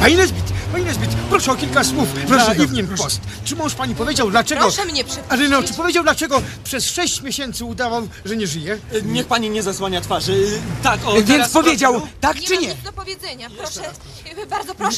Pani Nesbit, proszę o kilka słów na Evening Post. Czy mąż pani powiedział, dlaczego... Proszę mnie przepuścić. Ale no, czy powiedział, dlaczego przez 6 miesięcy udawał, że nie żyje? Niech pani nie zasłania twarzy. Tak, o, Więc teraz powiedział proszę, tak Nie czy mam nie? nic do powiedzenia. Proszę, bardzo proszę.